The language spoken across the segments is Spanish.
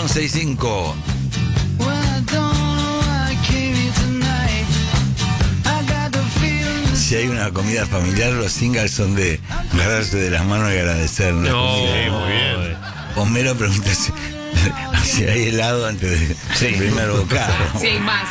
11:05. Si hay una comida familiar, los singles son de agarrarse de las manos y agradecer. No, sí, muy bien. Homero pregunta si hay helado antes del primer bocado. Sí, hay más.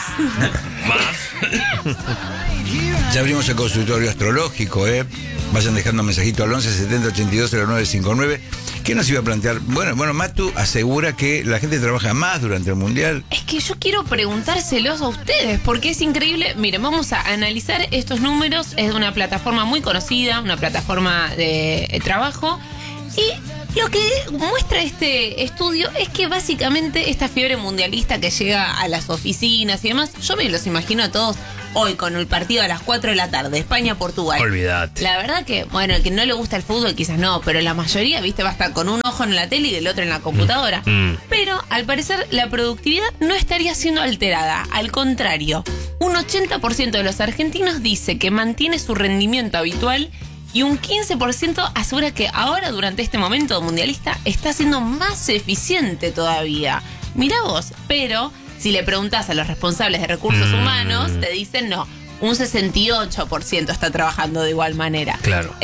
Ya abrimos el consultorio astrológico, Vayan dejando mensajito al 11 70 82 09 59. ¿Qué nos iba a plantear? Bueno, Matu asegura que la gente trabaja más durante el Mundial. Es que yo quiero preguntárselos a ustedes, porque es increíble. Miren, vamos a analizar estos números. Es de una plataforma muy conocida, una plataforma de trabajo. Y lo que muestra este estudio es que básicamente esta fiebre mundialista que llega a las oficinas y demás, yo me los imagino a todos hoy con el partido a las 4 de la tarde, España-Portugal. Olvídate. La verdad que, bueno, el que no le gusta el fútbol quizás no, pero la mayoría, viste, va a estar con un ojo en la tele y el otro en la computadora. Pero, al parecer, la productividad no estaría siendo alterada. Al contrario, un 80% de los argentinos dice que mantiene su rendimiento habitual y un 15% asegura que ahora, durante este momento mundialista, está siendo más eficiente todavía. Mirá vos, pero si le preguntás a los responsables de recursos humanos, te dicen no, un 68% está trabajando de igual manera. Claro.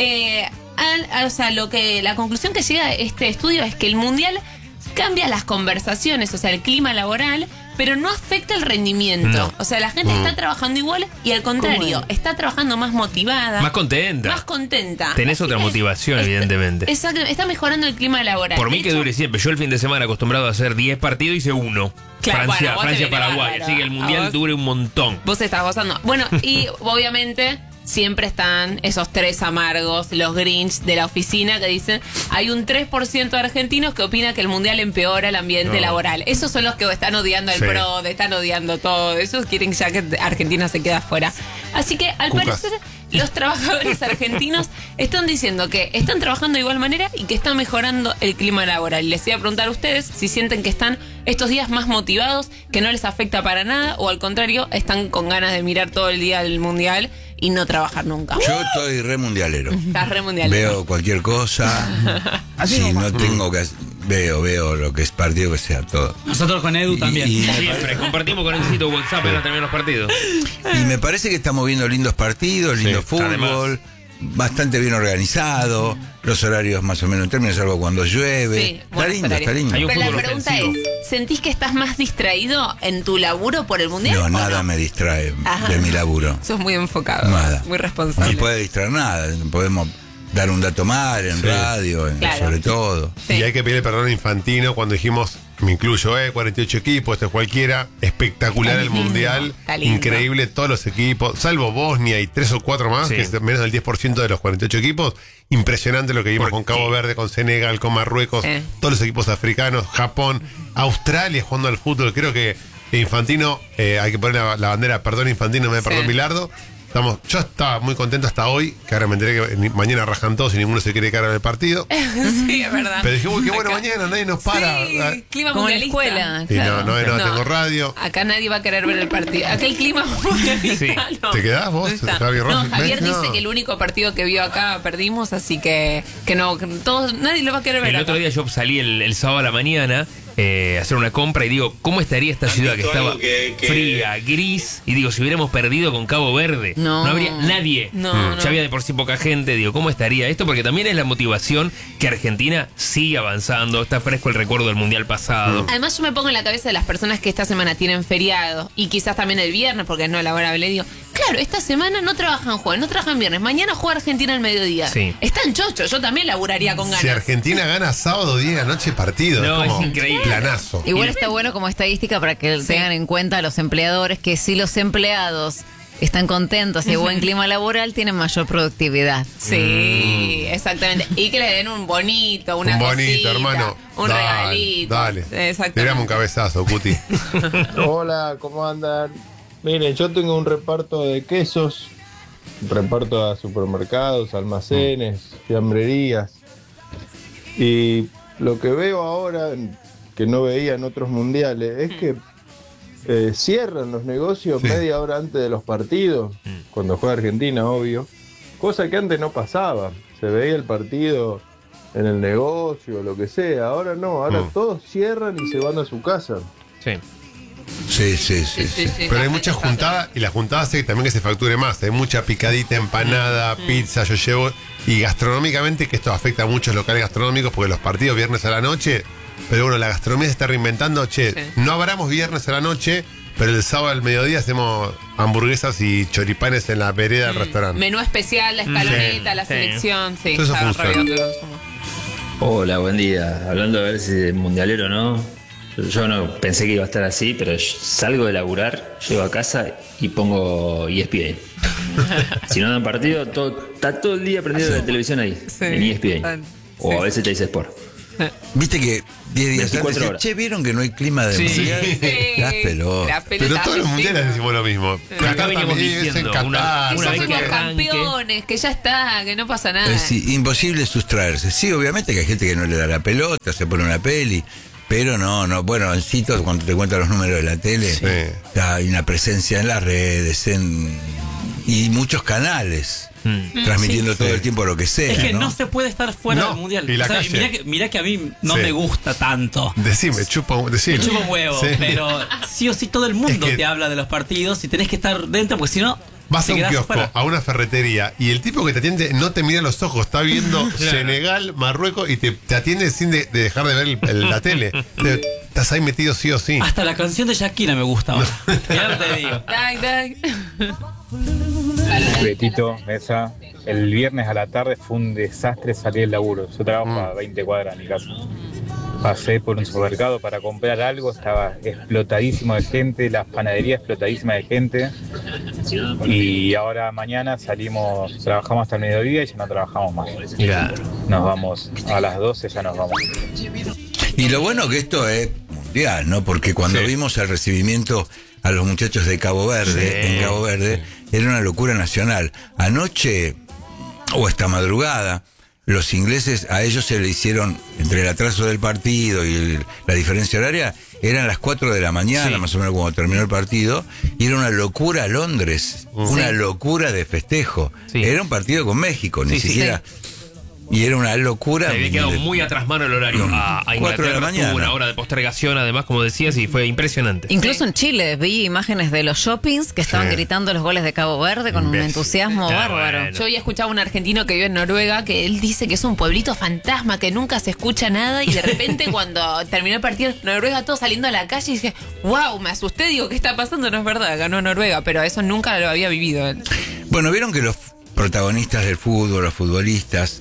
O sea, la conclusión que llega a este estudio es que el mundial cambia las conversaciones, o sea, el clima laboral, pero no afecta el rendimiento. No. O sea, la gente está trabajando igual y al contrario, está trabajando más motivada. Más contenta. Más contenta. Tenés otra motivación, evidentemente. Exacto, está mejorando el clima laboral. Por mí De que hecho, dure siempre. Yo el fin de semana acostumbrado a hacer 10 partidos hice uno. Claro, bueno, vos te viene Francia-Paraguay. bárbaro. Así que el A mundial vos- dure un montón. Vos estás gozando. Bueno, y obviamente siempre están esos tres amargos, los Grinch de la oficina que dicen, hay un 3% de argentinos que opina que el mundial empeora el ambiente laboral. Esos son los que están odiando al Sí. PRO, están odiando todo. Esos quieren ya que Argentina se quede afuera. Así que al Cucas. parecer los trabajadores argentinos están diciendo que están trabajando de igual manera y que están mejorando el clima laboral. Les iba a preguntar a ustedes si sienten que están estos días más motivados, que no les afecta para nada, o al contrario, están con ganas de mirar todo el día el mundial y no trabajar nunca. Yo estoy re mundialero. Estás re mundial. Veo cualquier cosa. Si no tengo que veo lo que es partido, que sea todo. Nosotros con Edu también. Siempre compartimos con el sitio WhatsApp apenas terminan los partidos. Y me parece que estamos viendo lindos partidos, lindo fútbol, bastante bien organizado, los horarios más o menos en términos, salvo cuando llueve. Sí, Está buenos lindo, horarios. está lindo. Hay un Pero la fútbol pregunta ofensivo. es, ¿sentís que estás más distraído en tu laburo por el mundial? No, o nada no? me distrae Ajá. de mi laburo. Sos muy enfocado. Nada. Muy No responsable. me puede distraer nada. Podemos dar un dato mal en radio, Claro. sobre todo. Sí. Y hay que pedirle perdón a Infantino cuando dijimos, me incluyo, 48 equipos, esto es cualquiera, espectacular Está el lindo, mundial, está lindo. increíble todos los equipos, salvo Bosnia y 3 o 4 más, Sí. que es menos del 10% de los 48 equipos. Impresionante lo que vimos con Cabo Verde, con Senegal, con Marruecos, Sí. todos los equipos africanos, Japón, Australia jugando al fútbol. Creo que Infantino, hay que poner la bandera, perdón Infantino, perdón Bilardo. Yo estaba muy contento hasta hoy, que ahora me enteré que mañana rajan todos y ninguno se quiere quedar en el partido. Sí, es verdad. Pero dije, uy, qué bueno Acá. mañana, nadie nos para. Sí, clima Como en la mundialista. escuela. Y claro. no, tengo radio. Acá nadie va a querer ver el partido. Acá el clima mundialista. No, ¿Te quedás vos, no está. Javier Rossi? No, Javier ¿Ves? dice No. que el único partido que vio acá perdimos, así que no, que todos, nadie lo va a querer ver El acá. otro día yo salí el sábado a la mañana a hacer una compra y digo, ¿cómo estaría esta ciudad que estaba fría, gris? Y digo, si hubiéramos perdido con Cabo Verde, No. habría nadie. No, Ya no. había de por sí poca gente. Digo, ¿cómo estaría esto? Porque también es la motivación que Argentina sigue avanzando. Está fresco el recuerdo del Mundial pasado. Además yo me pongo en la cabeza de las personas que esta semana tienen feriado y quizás también el viernes, porque no laborable, digo, claro, esta semana no trabajan jueves, no trabajan viernes, mañana juega Argentina al mediodía. Sí. Están chochos, yo también laburaría con ganas. Si Argentina gana sábado 10 de la noche partido, No, es como es increíble. planazo. Igual está bueno como estadística para que tengan en cuenta los empleadores que si los empleados están contentos y hay buen clima laboral, tienen mayor productividad. Sí, exactamente. Y que le den un bonito, una Un bonito, cosita, hermano. un Dale, regalito. Dale. Exactamente. Tirame un cabezazo, Cuti. Hola, ¿cómo andan? Miren, yo tengo un reparto de quesos, reparto a supermercados, almacenes, fiambrerías. Y lo que veo ahora, que no veía en otros mundiales, es que cierran los negocios media hora antes de los partidos, cuando juega Argentina, obvio. Cosa que antes no pasaba. Se veía el partido en el negocio, lo que sea. Ahora no, ahora todos cierran y se van a su casa. Sí. Sí. Pero hay mucha juntada y la juntada hace también que se facture más. Hay mucha picadita, empanada, pizza, yo llevo. Y gastronómicamente, que esto afecta a muchos locales gastronómicos porque los partidos viernes a la noche. Pero bueno, la gastronomía se está reinventando. No abramos viernes a la noche, pero el sábado al mediodía hacemos hamburguesas y choripanes en la vereda del restaurante. Menú especial, la escaloneta, la selección. Sí, todo eso está funciona. re bien que lo consumo. Hola, buen día. Hablando de ver si es mundialero o no. Yo no pensé que iba a estar así, pero salgo de laburar, llego a casa y pongo ESPN. Si no dan partido, está todo el día prendido la televisión ahí, en ESPN. O a veces te dice Sport. Viste que 10 días 24 antes, horas. che, ¿vieron que no hay clima de mundial? Las pelotas. Pero todos los mundiales decimos lo mismo. Acá veníamos diciendo, una Que vez que somos arranque. campeones, que ya está, que no pasa nada. Es imposible sustraerse. Sí, obviamente que hay gente que no le da la pelota, se pone una peli. Pero no, bueno, Ancito, cuando te cuenta los números de la tele, hay una presencia en las redes, y muchos canales, transmitiendo todo el tiempo lo que sea. Es que no se puede estar fuera del mundial. y la O sea, calle. mirá que a mí no me gusta tanto. Decime, chupa un huevo, Sí. pero sí o sí todo el mundo Es que- te habla de los partidos y tenés que estar dentro, porque si no, Vas te a un quedás kiosco, afuera. a una ferretería, y el tipo que te atiende no te mira a los ojos, está viendo Senegal, Marruecos, y te atiende sin de dejar de ver la tele. Estás ahí metido sí o sí. Hasta la canción de Shakira me gusta ahora. Ya te digo. Dai. Betito, Mesa, el viernes a la tarde fue un desastre salir del laburo. Yo trabajo a 20 cuadras de mi casa. Pasé por un supermercado para comprar algo, estaba explotadísimo de gente, las panaderías explotadísimas de gente. Y ahora mañana trabajamos hasta el mediodía y ya no trabajamos más. Mirá. Nos vamos a las 12, ya nos vamos. Y lo bueno que esto es mundial, ¿no? Porque cuando vimos el recibimiento a los muchachos de Cabo Verde, en Cabo Verde, era una locura nacional. Anoche, o esta madrugada, los ingleses, a ellos se le hicieron, entre el atraso del partido y la diferencia horaria, eran las 4 de la mañana, más o menos cuando terminó el partido, y era una locura Londres, una locura de festejo. Era un partido con México, ni siquiera... Y era una locura. Se había quedado muy atrás mano el horario. A 4 de la Inglaterra mañana. tuvo una hora de postergación, además, como decías, y fue impresionante. Incluso en Chile vi imágenes de los shoppings que estaban gritando los goles de Cabo Verde con un entusiasmo bárbaro. Yo había escuchado a un argentino que vive en Noruega que él dice que es un pueblito fantasma, que nunca se escucha nada y de repente cuando terminó el partido Noruega todos saliendo a la calle y dije, wow, me asusté, digo, ¿qué está pasando? No es verdad, ganó Noruega, pero eso nunca lo había vivido él. Bueno, vieron que los protagonistas del fútbol, los futbolistas,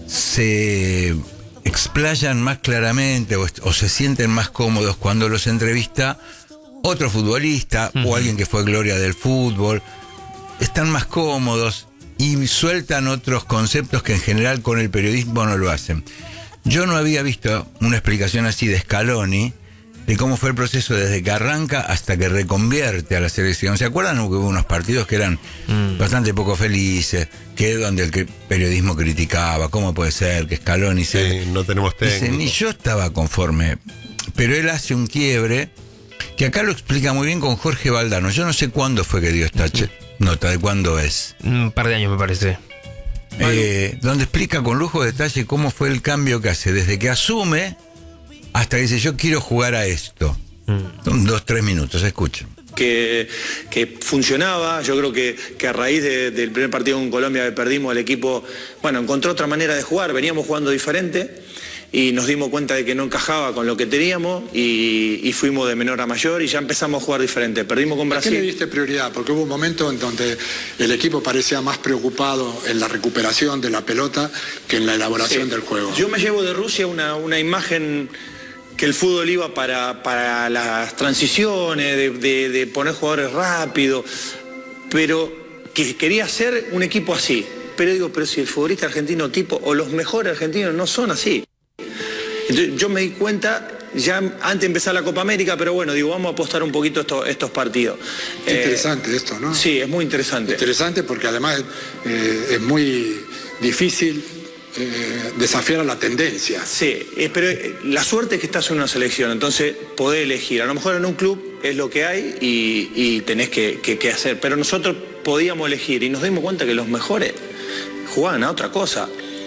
se explayan más claramente o se sienten más cómodos cuando los entrevista otro futbolista o alguien que fue gloria del fútbol. Están más cómodos y sueltan otros conceptos que en general con el periodismo no lo hacen. Yo no había visto una explicación así de Scaloni de cómo fue el proceso desde que arranca hasta que reconvierte a la selección. ¿Se acuerdan que hubo unos partidos que eran bastante poco felices, donde el periodismo criticaba, cómo puede ser que Scaloni no tenemos técnico? Dice, ni yo estaba conforme, pero él hace un quiebre que acá lo explica muy bien con Jorge Valdano. Yo no sé cuándo fue que dio esta nota, de cuándo es. Un par de años me parece. Donde explica con lujo de detalle cómo fue el cambio que hace desde que asume hasta que dice, yo quiero jugar a esto. Son 2-3 minutos, escuchen. Que funcionaba, yo creo que a raíz del primer partido con Colombia que perdimos, el equipo, encontró otra manera de jugar, veníamos jugando diferente y nos dimos cuenta de que no encajaba con lo que teníamos y fuimos de menor a mayor y ya empezamos a jugar diferente. Perdimos con Brasil. ¿A qué le diste prioridad? Porque hubo un momento en donde el equipo parecía más preocupado en la recuperación de la pelota que en la elaboración del juego. Yo me llevo de Rusia una imagen que el fútbol iba para las transiciones, de poner jugadores rápido, pero que quería ser un equipo así. Pero si el futbolista argentino tipo, o los mejores argentinos no son así. Entonces yo me di cuenta, ya antes de empezar la Copa América, pero vamos a apostar un poquito estos partidos. Interesante esto, ¿no? Sí, es muy interesante. Interesante porque además es muy difícil desafiar a la tendencia. Sí, pero la suerte es que estás en una selección, entonces podés elegir. A lo mejor en un club es lo que hay y tenés que hacer, pero nosotros podíamos elegir y nos dimos cuenta que los mejores jugaban a otra cosa.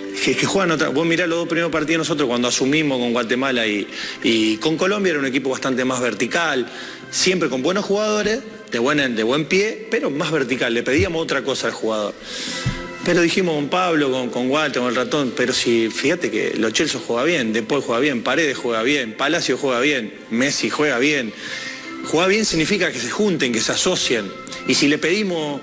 que juegan otra. Vos mirá los 2 primeros partidos nosotros cuando asumimos con Guatemala y con Colombia, era un equipo bastante más vertical, siempre con buenos jugadores, de buen pie, pero más vertical. Le pedíamos otra cosa al jugador. Pero dijimos con Pablo, con Walter, con el Ratón, pero si fíjate que Lo Celso juega bien, De Paul juega bien, Paredes juega bien, Palacio juega bien, Messi juega bien. Jugar bien significa que se junten, que se asocien. Y si le pedimos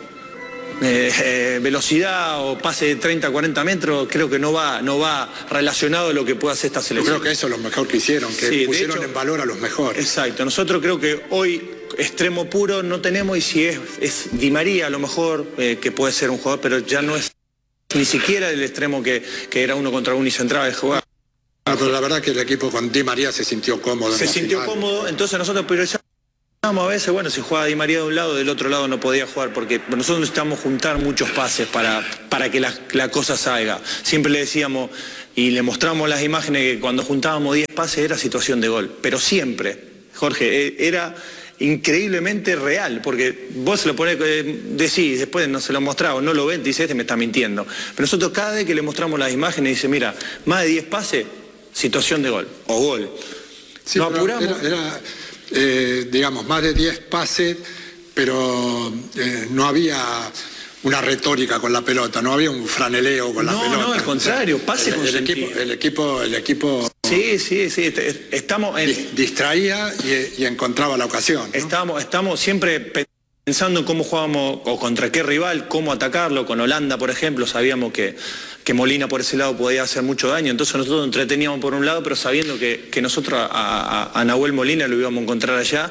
velocidad o pase de 30 a 40 metros, creo que no va relacionado a lo que puede hacer esta selección. Yo creo que eso es lo mejor que hicieron, que sí, pusieron en valor a los mejores. Exacto, nosotros creo que hoy extremo puro no tenemos, y si es Di María a lo mejor, que puede ser un jugador, pero ya no es ni siquiera el extremo que era 1 contra 1 y se entraba de jugar. Pero la verdad que el equipo con Di María se sintió cómodo. Se sintió cómodo, entonces nosotros priorizamos a veces, bueno, si jugaba Di María de un lado, del otro lado no podía jugar, porque nosotros necesitamos juntar muchos pases para que la cosa salga. Siempre le decíamos y le mostramos las imágenes que cuando juntábamos 10 pases era situación de gol, pero siempre, Jorge, era increíblemente real, porque vos se lo ponés, decís, después no se lo mostraba, no lo ven, te dice, este me está mintiendo. Pero nosotros cada vez que le mostramos las imágenes, dice, mira, más de 10 pases, situación de gol, o gol. Sí, nos apuramos. Digamos, más de 10 pases, pero no había una retórica con la pelota, no había un franeleo con la pelota. No, al contrario, pase con el equipo Sí, estamos distraía y encontraba la ocasión, ¿no? Estamos siempre pensando en cómo jugábamos o contra qué rival, cómo atacarlo. Con Holanda, por ejemplo, sabíamos que Molina por ese lado podía hacer mucho daño, entonces nosotros nos entreteníamos por un lado, pero sabiendo que nosotros a Nahuel Molina lo íbamos a encontrar allá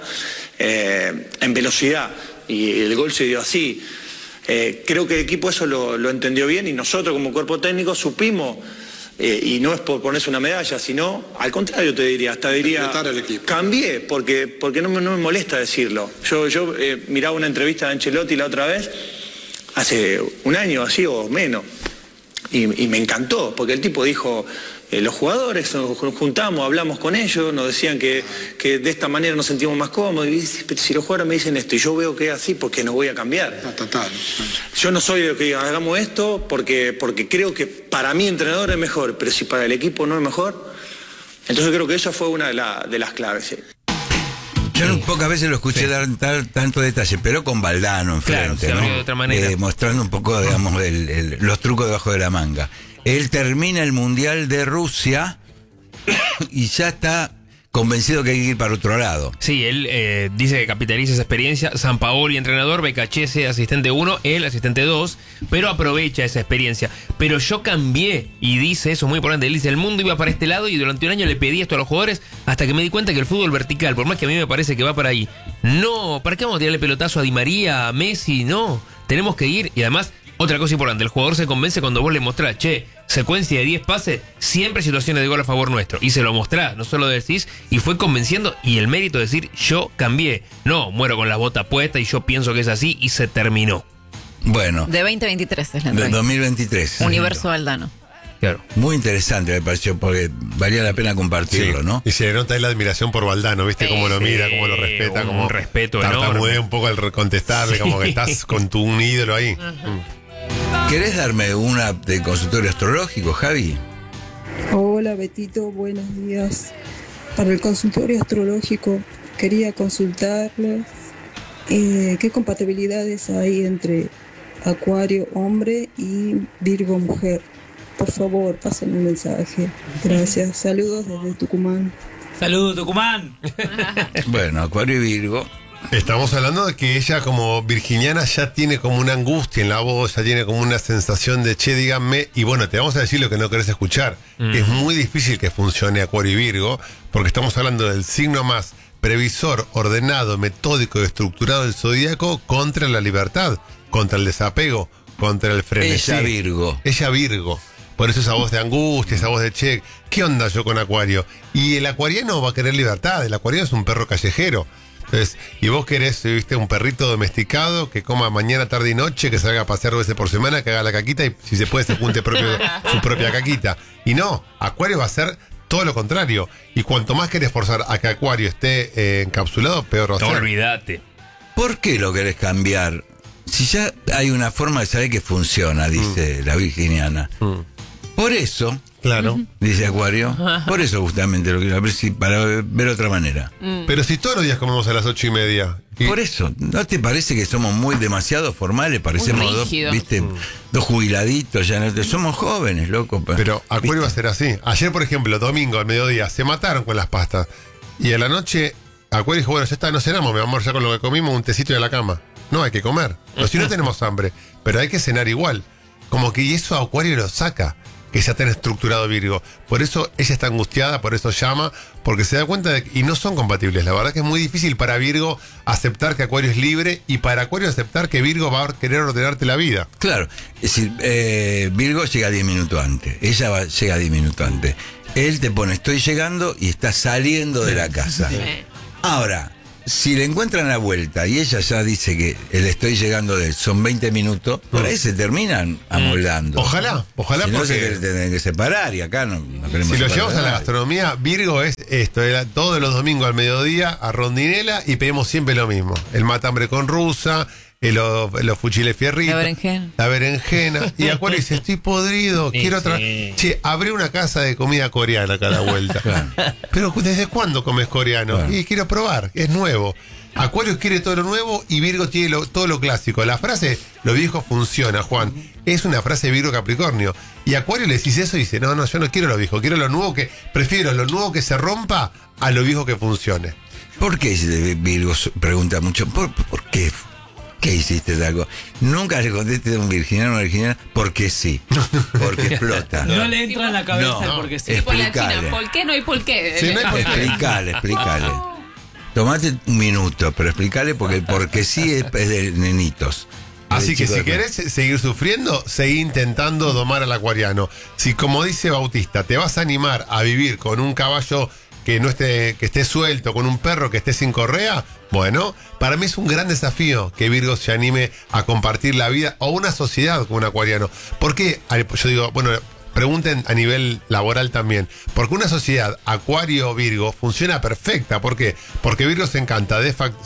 en velocidad, y el gol se dio así. Creo que el equipo eso lo entendió bien, y nosotros como cuerpo técnico supimos, y no es por ponerse una medalla, sino al contrario, te diría, hasta diría, cambié, porque no me molesta decirlo. Yo miraba una entrevista de Ancelotti la otra vez, hace un año así o menos, y me encantó, porque el tipo dijo, los jugadores nos juntamos, hablamos con ellos, nos decían que de esta manera nos sentimos más cómodos, y si los jugadores me dicen esto y yo veo que es así, ¿por qué no voy a cambiar? Total. Yo no soy de lo que diga, hagamos esto porque creo que para mi entrenador es mejor, pero si para el equipo no es mejor, entonces creo que esa fue una de las claves. ¿Sí? Yo pocas veces lo escuché dar tanto detalle, pero con Valdano enfrente, claro, ¿no? De otra manera. Mostrando un poco, digamos, los trucos debajo de la manga. Él termina el Mundial de Rusia y ya está convencido que hay que ir para otro lado. Sí, él dice que capitaliza esa experiencia. Sampaoli, entrenador, Becachese, asistente 1, él, asistente 2, pero aprovecha esa experiencia. Pero yo cambié, y dice eso muy importante, él dice, el mundo iba para este lado y durante un año le pedí esto a los jugadores hasta que me di cuenta que el fútbol vertical, por más que a mí me parece que va para ahí, no, ¿para qué vamos a tirarle pelotazo a Di María, a Messi? No, tenemos que ir, y además, otra cosa importante, el jugador se convence cuando vos le mostrás, secuencia de 10 pases, siempre situaciones de gol a favor nuestro. Y se lo mostrás, no solo decís, y fue convenciendo, y el mérito de decir, yo cambié. No, muero con la bota puesta y yo pienso que es así, y se terminó. Bueno. De 2023 es la De entrevista. 2023. Universo Valdano. Claro. Muy interesante me pareció, porque valía la pena compartirlo, sí, ¿no? Y se le nota ahí la admiración por Valdano, ¿viste? Cómo lo mira, cómo lo respeta, un cómo respeto tartamudea enorme. un poco al contestarle, como que estás con un ídolo ahí. ¿Querés darme una de consultorio astrológico, Javi? Hola Betito, buenos días. Para el consultorio astrológico quería consultarles qué compatibilidades hay entre Acuario hombre y Virgo mujer. Por favor, pasen un mensaje. Gracias. Saludos desde Tucumán. Saludos, Tucumán. Bueno, Acuario y Virgo. Estamos hablando de que ella como virginiana ya tiene como una angustia en la voz, ya tiene como una sensación de díganme, y bueno, te vamos a decir lo que no querés escuchar. Es muy difícil que funcione Acuario y Virgo, porque estamos hablando del signo más previsor, ordenado, metódico y estructurado del zodíaco contra la libertad, contra el desapego, contra el frenesí. Ella Virgo. Por eso esa voz de angustia, esa voz de ¿qué onda yo con Acuario? Y el acuariano va a querer libertad, el acuariano es un perro callejero. Entonces, y vos querés, viste, un perrito domesticado que coma mañana, tarde y noche, que salga a pasear 2 veces por semana, que haga la caquita y si se puede se junte su propia caquita. Y no, Acuario va a ser todo lo contrario. Y cuanto más querés forzar a que Acuario esté encapsulado, peor va a ser. Olvídate. ¿Por qué lo querés cambiar? Si ya hay una forma de saber que funciona, dice la virginiana. Por eso, Claro. dice Acuario, por eso justamente lo quiero ver, para ver otra manera. Pero si todos los días comemos a las 8:30. Por eso, ¿no te parece que somos demasiado formales? Parecemos rígidos. dos jubiladitos, ya no somos jóvenes, loco. Pero Acuario va a ser así. Ayer, por ejemplo, domingo al mediodía, se mataron con las pastas. Y a la noche, Acuario dijo, bueno, ya está, no cenamos, mi amor, ya con lo que comimos, un tecito de la cama. No, hay que comer. No, si no tenemos hambre, pero hay que cenar igual. Como que eso a Acuario lo saca, que ya tan estructurado Virgo. Por eso ella está angustiada, por eso llama, porque se da cuenta de que, y no son compatibles. La verdad que es muy difícil para Virgo aceptar que Acuario es libre y para Acuario aceptar que Virgo va a querer ordenarte la vida. Claro, es decir, Virgo llega 10 minutos antes, ella llega 10 minutos antes. Él te pone, estoy llegando y está saliendo de la casa. Ahora, si le encuentran la vuelta y ella ya dice que el estoy llegando de él son 20 minutos, por ahí se terminan amoldando. Ojalá Si no, porque se tienen que separar y acá no queremos si lo separar llevamos a la nadie. gastronomía, Virgo es esto, era todos los domingos al mediodía a rondinela y pedimos siempre lo mismo. El matambre con rusa, los fuchiles fierritos. La berenjena. Y Acuario dice, estoy podrido, quiero otra. Che, abrí una casa de comida coreana acá a la vuelta. Pero ¿desde cuándo comes coreano? Claro. Y quiero probar, es nuevo. Acuario quiere todo lo nuevo y Virgo tiene todo lo clásico. La frase, lo viejo funciona, Juan, es una frase de Virgo Capricornio. Y Acuario le decís eso y dice, no, yo no quiero lo viejo, quiero lo nuevo prefiero lo nuevo que se rompa a lo viejo que funcione. ¿Por qué Virgo pregunta mucho? ¿Por qué? ¿Qué hiciste de algo? Nunca le contestes a un virginiano o una virginiana porque sí, porque explota. No le entra en la cabeza el porque sí. Tipo la Explicale. China, ¿por qué no hay por qué? Sí, no hay por qué. Explícale. Tomate un minuto, pero explícale porque el porque sí es de nenitos. Así que Chicos si de- querés seguir sufriendo, seguí intentando domar al acuariano. Si, como dice Bautista, te vas a animar a vivir con un caballo que esté suelto, con un perro que esté sin correa, bueno, para mí es un gran desafío que Virgo se anime a compartir la vida o una sociedad con un acuariano. ¿Por qué? Yo digo, bueno, pregunten a nivel laboral también. Porque una sociedad Acuario-Virgo funciona perfecta. ¿Por qué? Porque Virgo se encarga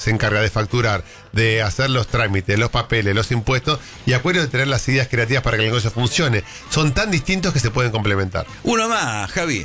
de facturar, de hacer los trámites, los papeles, los impuestos, y Acuario de tener las ideas creativas para que el negocio funcione. Son tan distintos que se pueden complementar. Uno más, Javi.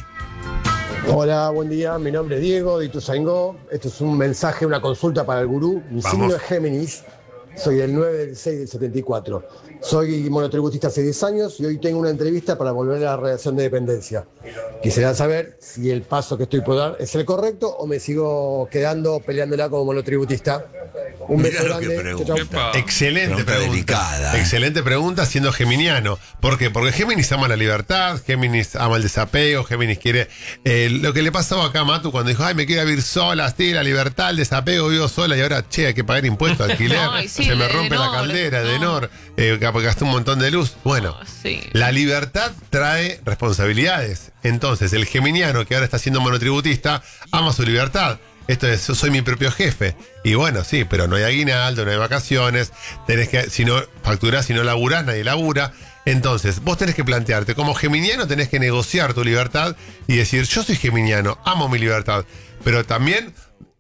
Hola, buen día. Mi nombre es Diego de Ituzaingó. Esto es un mensaje, una consulta para el gurú. Mi signo es Géminis. Soy del 9 del 6 del 74. Soy monotributista hace 10 años y hoy tengo una entrevista para volver a la relación de dependencia. Quisiera saber si el paso que estoy por dar es el correcto o me sigo quedando peleándola como monotributista. Un Mirá beso lo que grande. Chau, chau. pregunta. Excelente Pregunta pregunta. delicada. Excelente pregunta siendo geminiano. ¿Por qué? Porque Géminis ama la libertad, Géminis ama el desapego, Géminis quiere... lo que le pasaba acá a Matu cuando dijo, ay, me quiero vivir sola, sí, la libertad, el desapego, vivo sola y ahora, che, hay que pagar impuestos, alquiler, Ay, sí, se me de rompe la Edenor, caldera, de no. Edenor, gasté un montón de luz. Bueno, Sí. la libertad trae responsabilidades. Entonces, el geminiano que ahora está siendo monotributista ama su libertad. Esto es, soy mi propio jefe. Y bueno, sí, pero no hay aguinaldo, no hay vacaciones. Tenés que, si no facturás, si no laburás, nadie labura. Entonces, vos tenés que plantearte, como geminiano tenés que negociar tu libertad y decir, yo soy geminiano, amo mi libertad. Pero también,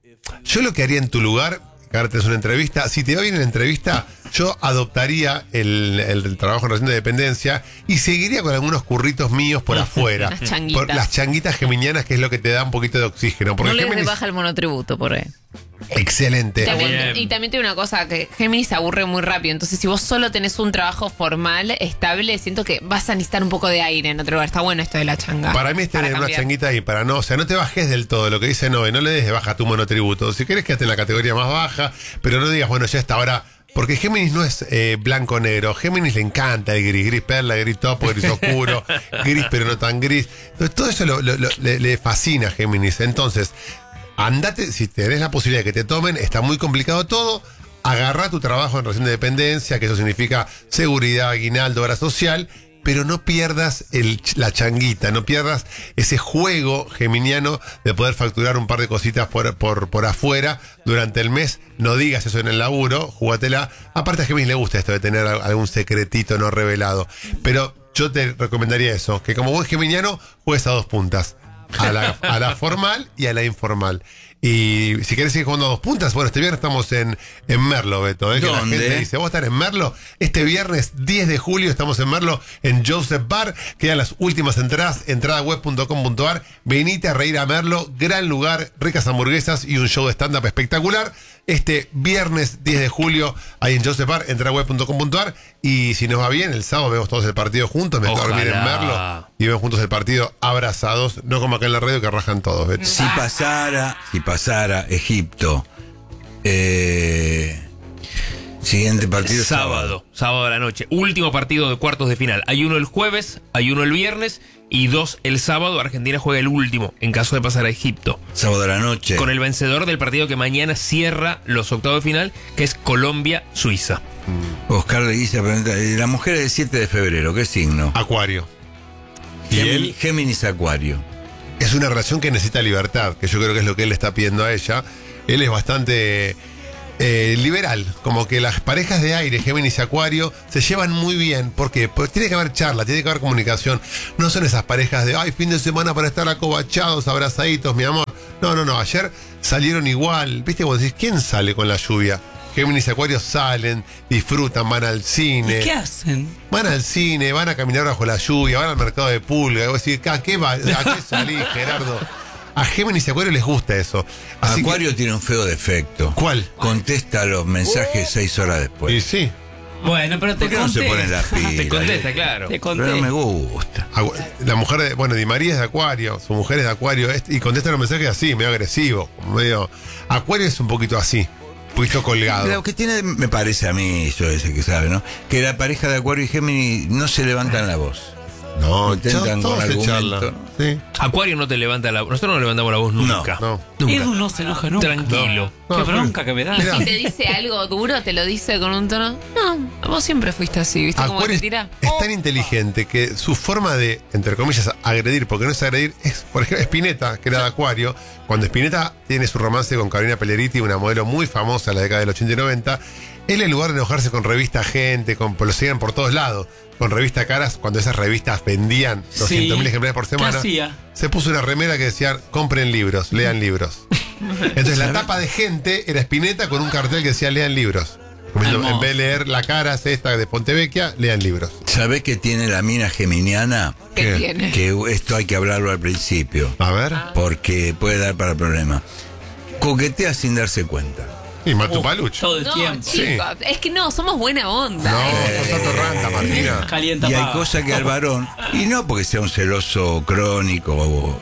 yo lo que haría en tu lugar, que ahora tenés una entrevista, si te va bien en la entrevista, yo adoptaría el trabajo en relación de dependencia y seguiría con algunos curritos míos por afuera. Las changuitas. Las changuitas geminianas, que es lo que te da un poquito de oxígeno. Porque No le des de Géminis- baja el monotributo por ahí. Excelente. Y también tiene una cosa, que Géminis se aburre muy rápido. Entonces, si vos solo tenés un trabajo formal, estable, siento que vas a necesitar un poco de aire en otro lugar. Está bueno esto de la changa. Para mí es tener Para una cambiar. changuita ahí, para no, o sea, no te bajes del todo, lo que dice Nove, no le des de baja tu monotributo. Si querés quedate en la categoría más baja, pero no digas, bueno, ya está, ahora. Porque Géminis no es blanco-negro. Géminis le encanta el gris perla, gris topo, gris oscuro, gris pero no tan gris. Entonces, todo eso le fascina a Géminis. Entonces, andate, si tenés la posibilidad de que te tomen, está muy complicado todo. Agarrá tu trabajo en relación de dependencia, que eso significa seguridad, aguinaldo, obra social, pero no pierdas la changuita, no pierdas ese juego geminiano de poder facturar un par de cositas por afuera durante el mes. No digas eso en el laburo, jugátela. Aparte a Géminis le gusta esto de tener algún secretito no revelado. Pero yo te recomendaría eso, que como buen geminiano juegues a dos puntas. a la formal y a la informal. Y si querés seguir jugando a 2 puntas, bueno, este viernes estamos en Merlo, Beto. Que la gente dice, ¿vos estás en Merlo? Este viernes 10 de julio estamos en Merlo, en Joseph Bar. Quedan las últimas entradas, entradaweb.com.ar. Venite a reír a Merlo, gran lugar, ricas hamburguesas y un show de stand-up espectacular. Este viernes 10 de julio, ahí en Joseph Bar, entradaweb.com.ar. Y si nos va bien, el sábado vemos todos el partido juntos, me quedo a dormir en Merlo y vemos juntos el partido abrazados, no como acá en la radio que rajan todos, Beto. Si pasara Egipto, siguiente partido sábado a la noche, último partido de cuartos de final. Hay uno el jueves, hay uno el viernes y 2 el sábado. Argentina juega el último en caso de pasar a Egipto. Sábado a la noche. Con el vencedor del partido que mañana cierra los octavos de final, que es Colombia-Suiza. Oscar le dice, la mujer es del 7 de febrero, ¿qué signo? Acuario. ¿Y él? Géminis Acuario. Es una relación que necesita libertad, que yo creo que es lo que él le está pidiendo a ella. Él es bastante liberal, como que las parejas de aire, Géminis y Acuario, se llevan muy bien. ¿Por qué? Porque tiene que haber charla, tiene que haber comunicación. No son esas parejas de, fin de semana para estar acobachados, abrazaditos, mi amor. No, ayer salieron igual. ¿Viste? Vos decís, ¿quién sale con la lluvia? Géminis y Acuario salen, disfrutan, van al cine. ¿Y qué hacen? Van al cine, van a caminar bajo la lluvia, van al mercado de pulga. Y vos decís, ¿a qué salís, Gerardo? A Géminis y Acuario les gusta eso. Así Acuario tiene un feo defecto. ¿Cuál? Contesta los mensajes 6 horas después. Y sí. Bueno, pero te ¿Por qué no se pone la pila? Te contesta, claro. Pero no me gusta. La mujer de, Di María es de Acuario, su mujer es de Acuario, y contesta los mensajes así, medio agresivo, medio. Acuario es un poquito así. Un poquito colgado. Lo que tiene, me parece a mí, yo ese que sabe, ¿no? Que la pareja de Acuario y Géminis no se levantan la voz. No, intentan con argumento. Sí. Acuario no te levanta la voz. Nosotros no levantamos la voz nunca. No. Nunca. Edu no se enoja nunca. Tranquilo. Qué bronca que me da. Y si te dice algo duro, te lo dice con un tono. No, vos siempre fuiste así, ¿viste? Como Acuario te tira. es tan inteligente que su forma de, entre comillas, agredir, porque no es agredir, es, por ejemplo, Spinetta, que era de Acuario. Cuando Spinetta tiene su romance con Carolina Pelleriti, una modelo muy famosa en la década del 80 y 90, él, en lugar de enojarse con revista Gente, lo seguían por todos lados, con revista Caras, cuando esas revistas vendían 200.000 ejemplares por semana, se puso una remera que decía, compren libros, lean libros. Entonces la tapa de Gente era Spinetta con un cartel que decía, lean libros. En vez de leer la Caras esta de Pontevecchia, lean libros. ¿Sabés qué tiene la mina geminiana? ¿Qué tiene? Que esto hay que hablarlo al principio. A ver. Porque puede dar para problemas. Coquetea sin darse cuenta. Y Matupaluch. Todo el No, tiempo. chicos, es que no, somos buena onda. No, sos atorranta, Martina. Calienta Y hay paga. cosas que al varón, y no porque sea un celoso crónico,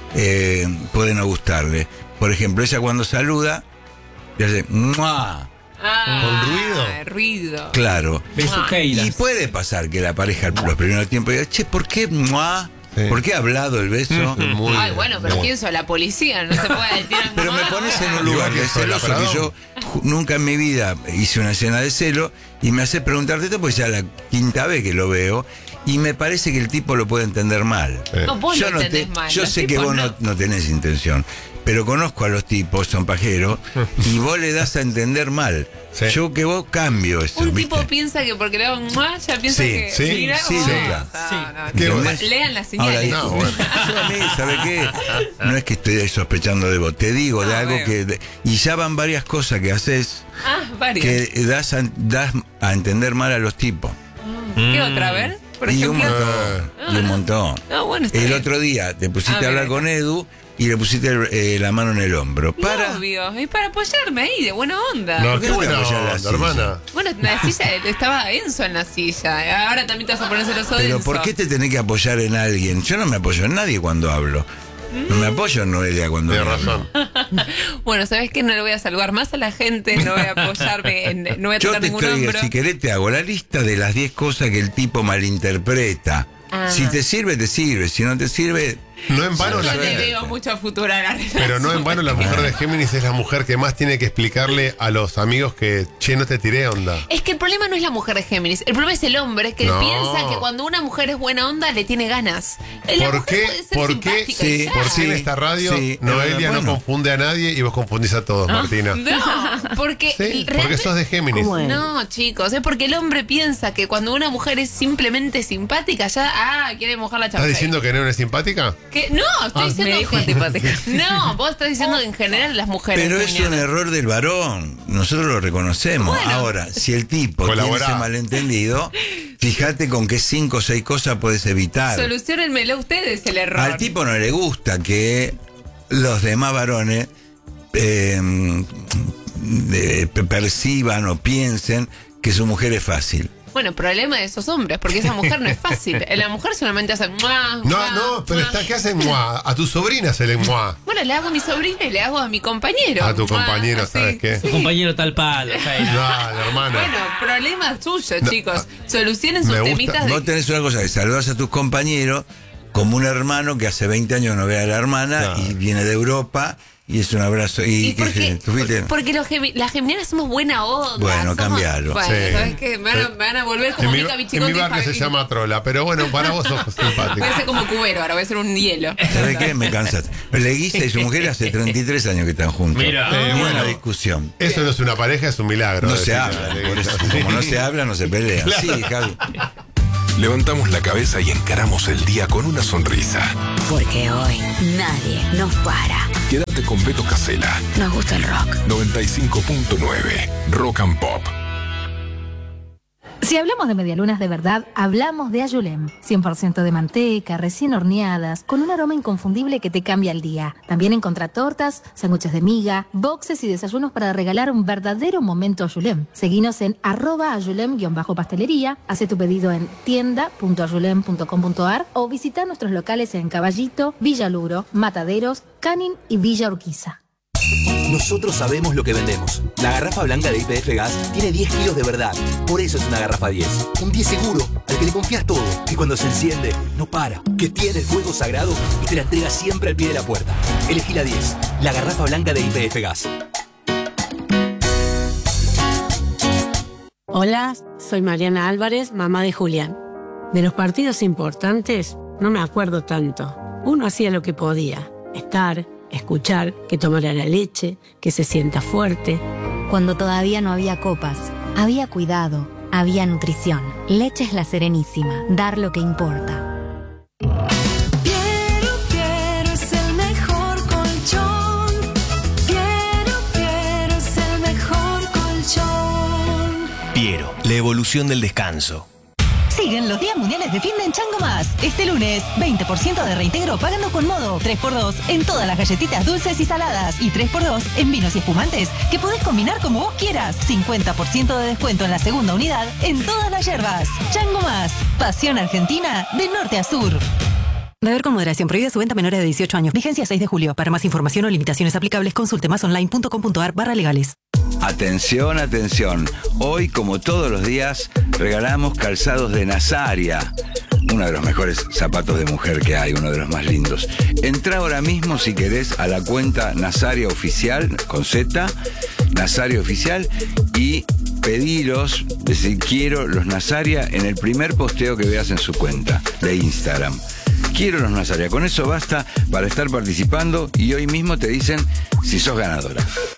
puede no gustarle. Por ejemplo, ella cuando saluda, le hace ¡mua! ¿Con ruido? Ruido. Claro. Besuqueiras. Y puede pasar que la pareja los primeros tiempos diga, che, ¿por qué ¡mua! Sí. ¿Por qué ha hablado el beso? Muy Ay, bien. bueno, pero ¿quién sos? La policía, no se puede tirar. Pero me pones en un lugar de celoso que yo nunca en mi vida hice una escena de celo y me hace preguntarte esto porque ya la 5ª vez que lo veo y me parece que el tipo lo puede entender mal. No, vos Yo lo entendés mal. Yo Los sé que tipos vos no tenés intención, pero conozco a los tipos, son pajeros, y vos le das a entender mal. Sí. Yo que vos cambio eso, Un ¿viste? tipo piensa que porque le hago ¡mua! Ya piensa Sí, que. sí, Mira, sí, oh, sí. no. Qué bueno. Lean las Ahora, señales. no, bueno. yo a mí, ¿sabe qué? No es que estoy sospechando de vos, te digo de algo veo. que... Y ya van varias cosas que haces Varias. que das a entender mal a los tipos. ¿Qué otra? A ver, por Y un ejemplo. montón. Y un montón. No, bueno, está El bien. otro día te pusiste a hablar mira. con Edu y le pusiste la mano en el hombro. Para. Obvio, y para apoyarme ahí, de buena onda. No, ¿Por qué qué no buena te apoyas la onda, silla? hermana. Bueno, la silla estaba Enzo en la silla. Ahora también te vas a poner celoso de Pero Enzo. ¿por qué te tenés que apoyar en alguien? Yo no me apoyo en nadie cuando hablo. No me apoyo en Noelia cuando Tienes hablo. razón. Bueno, ¿sabes qué? No le voy a saludar más a la gente, no voy a apoyarme, no voy a Yo tocar te ningún estoy, hombro. si querés te hago la lista de las 10 cosas que el tipo malinterpreta. Si te sirve, te sirve. Si no te sirve... No en vano Yo la no le veo mucho futuro a la relación. Pero no en vano la mujer de Géminis es la mujer que más tiene que explicarle a los amigos que, che, no te tiré onda. Es que el problema no es la mujer de Géminis, el problema es el hombre que No. piensa que cuando una mujer es buena onda le tiene ganas. La ¿Por mujer qué? puede ser ¿Por qué? simpática y ya. ¿Por qué en esta radio Noelia no confunde a nadie y vos confundís a todos, Martina? No, porque Sí, porque realmente- sos de Géminis. No, chicos, es porque el hombre piensa que cuando una mujer es simplemente simpática, ya, quiere mojar la ¿Estás champán. diciendo que no es simpática? Que no, estoy diciendo. Me dijo antipática. No, vos estás diciendo que en general las mujeres. Pero es Julián. un error del varón. Nosotros lo reconocemos. Bueno. Ahora, si el tipo tiene Colaborá. ese malentendido, fíjate con qué 5 o 6 cosas puedes evitar. Soluciónenmelo ustedes el error. Al tipo no le gusta que los demás varones perciban o piensen que su mujer es fácil. Bueno, problema de esos hombres, porque esa mujer no es fácil. La mujer solamente hace ¡mua! No, pero está que hacen muá. A tu sobrina se le muá. Bueno, le hago a mi sobrina y le hago a mi compañero. A tu ¡Mua! compañero, Así, ¿sabes qué? Tu compañero tal palo, No, hermana. Bueno, problema suyo, No, chicos. Solucionen sus Me gusta. temitas de. Vos tenés una cosa, que saludás a tus compañeros como un hermano que hace 20 años no ve a la hermana y viene de Europa y es un abrazo. ¿Y por qué? ¿Tú fuiste? Porque las geminianas somos buena onda. Bueno, cambialo. Bueno, Sí. ¿sabes qué? Me van a volver como En mi Mica Bichicotti. barrio se llama Trola, pero bueno, para vos sos simpático. Voy a ser como cubero, ahora voy a ser un hielo. ¿Sabés qué? Me cansaste. Leguista y su mujer hace 33 años que están juntos. Mira. Ni Bueno. una discusión. Eso no es una pareja, es un milagro. No se decir, habla. Leguita. Por eso, como no se habla, no se pelea. Claro. Sí, Javi. Levantamos la cabeza y encaramos el día con una sonrisa. Porque hoy nadie nos para. Quédate con Beto Casella. Nos gusta el rock. 95.9 Rock and Pop. Si hablamos de medialunas de verdad, hablamos de Ayulem. 100% de manteca, recién horneadas, con un aroma inconfundible que te cambia el día. También encontrá tortas, sándwiches de miga, boxes y desayunos para regalar un verdadero momento Ayulem. Seguinos en @ayulem_pastelería, hace tu pedido en tienda.ayulem.com.ar o visita nuestros locales en Caballito, Villa Luro, Mataderos, Canin y Villa Urquiza. Nosotros sabemos lo que vendemos. La garrafa blanca de YPF Gas tiene 10 kilos de verdad. Por eso es una garrafa 10. Un 10 seguro, al que le confías todo. Que cuando se enciende, no para. Que tiene el fuego sagrado y te la entrega siempre al pie de la puerta. Elegí la 10. La garrafa blanca de YPF Gas. Hola, soy Mariana Álvarez, mamá de Julián. De los partidos importantes no me acuerdo tanto. Uno hacía lo que podía. Estar, escuchar, que tomara la leche, que se sienta fuerte. Cuando todavía no había copas, había cuidado, había nutrición. Leche es La Serenísima, dar lo que importa. Quiero es el mejor colchón. Quiero es el mejor colchón. Piero, la evolución del descanso. Siguen los días mundiales de fin de en Chango Más. Este lunes, 20% de reintegro pagando con modo. 3x2 en todas las galletitas dulces y saladas. Y 3x2 en vinos y espumantes, que podés combinar como vos quieras. 50% de descuento en la segunda unidad en todas las yerbas. Chango Más. Pasión argentina de norte a sur. Beber con moderación. Prohibida su venta a menores de 18 años. Vigencia 6 de julio. Para más información o limitaciones aplicables, consulte masonline.com.ar/legales. Atención, atención. Hoy, como todos los días, regalamos calzados de Nazaria. Uno de los mejores zapatos de mujer que hay, uno de los más lindos. Entrá ahora mismo, si querés, a la cuenta Nazaria Oficial, con Z, Nazaria Oficial, y pedilos, decir, quiero los Nazaria en el primer posteo que veas en su cuenta de Instagram. Quiero los Nazaria. Con eso basta para estar participando y hoy mismo te dicen si sos ganadora.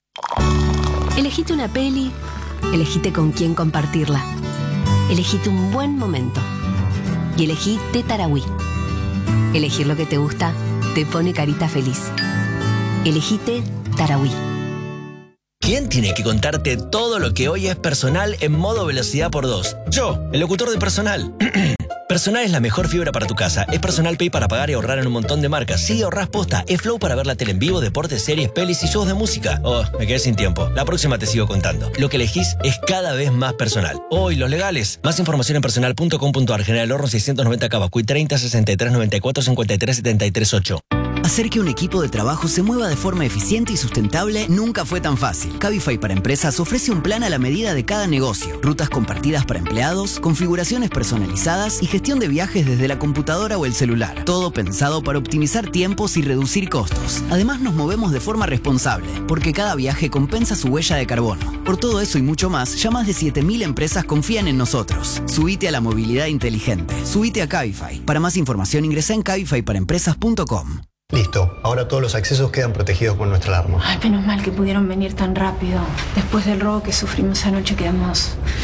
Elegite una peli, elegite con quién compartirla. Elegite un buen momento. Y elegí Tetaraui. Elegir lo que te gusta te pone carita feliz. Elegite Taraui. ¿Quién tiene que contarte todo lo que hoy es personal en modo velocidad por 2? Yo, el locutor de Personal. Personal es la mejor fibra para tu casa. Es Personal Pay para pagar y ahorrar en un montón de marcas. Sí, ahorrás posta. Es Flow para ver la tele en vivo, deportes, series, pelis y shows de música. Oh, me quedé sin tiempo. La próxima te sigo contando. Lo que elegís es cada vez más personal. Oh, y los legales. Más información en personal.com.ar. General Horno 690 Cavacuy 30 63 94 53 73 8. Hacer que un equipo de trabajo se mueva de forma eficiente y sustentable nunca fue tan fácil. Cabify para Empresas ofrece un plan a la medida de cada negocio. Rutas compartidas para empleados, configuraciones personalizadas y gestión de viajes desde la computadora o el celular. Todo pensado para optimizar tiempos y reducir costos. Además nos movemos de forma responsable, porque cada viaje compensa su huella de carbono. Por todo eso y mucho más, ya más de 7.000 empresas confían en nosotros. Subite a la movilidad inteligente. Subite a Cabify. Para más información ingresa en cabifyparaempresas.com. Listo, ahora todos los accesos quedan protegidos con nuestra alarma. Ay, menos mal que pudieron venir tan rápido. Después del robo que sufrimos anoche quedamos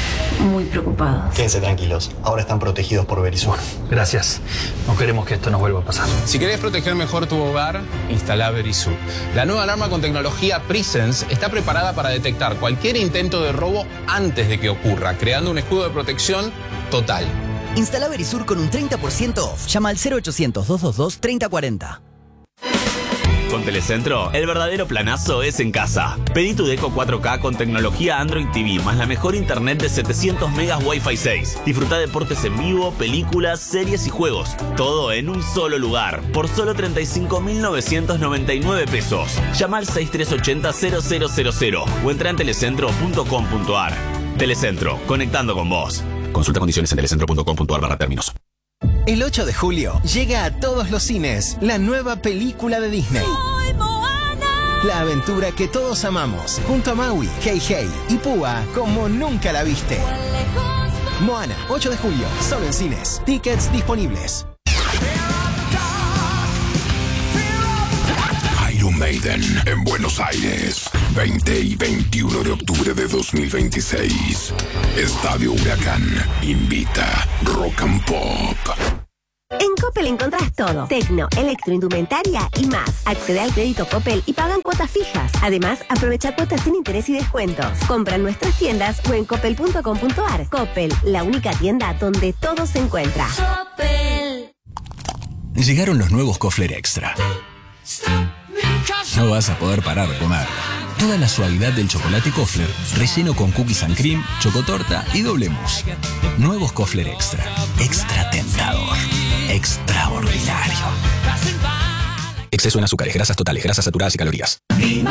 muy preocupados. Quédense tranquilos, ahora están protegidos por Verisur. Gracias. No queremos que esto nos vuelva a pasar. Si querés proteger mejor tu hogar, instala Verisur. La nueva alarma con tecnología Presence está preparada para detectar cualquier intento de robo antes de que ocurra, creando un escudo de protección total. Instala Verisur con un 30% off. Llama al 0800-222-3040. Con Telecentro, el verdadero planazo es en casa. Pedí tu Deco 4K con tecnología Android TV, más la mejor internet de 700 megas Wi-Fi 6. Disfruta deportes en vivo, películas, series y juegos. Todo en un solo lugar, por solo 35.999 pesos. Llama al 6380-0000 o entra en telecentro.com.ar. Telecentro, conectando con vos. Consulta condiciones en telecentro.com.ar/términos. El 8 de julio llega a todos los cines la nueva película de Disney. ¡Soy Moana! La aventura que todos amamos, junto a Maui, Hey Hey y Púa como nunca la viste. Moana, 8 de julio, solo en cines. Tickets disponibles. Iron Maiden en Buenos Aires, 20 y 21 de octubre de 2026. Estadio Huracán invita Rock and Pop. En Coppel encontrás todo. Tecno, electroindumentaria y más. Accede al crédito Coppel y pagan cuotas fijas. Además, aprovecha cuotas sin interés y descuentos. Compra en nuestras tiendas o en coppel.com.ar. Coppel, la única tienda donde todo se encuentra. Coppel. Llegaron los nuevos Kofler Extra. No vas a poder parar de comer. Toda la suavidad del chocolate Kofler, relleno con cookies and cream, chocotorta y doble mousse. Nuevos Kofler Extra. Extra tentador. Extraordinario. Exceso en azúcares, grasas totales, grasas saturadas y calorías. Mi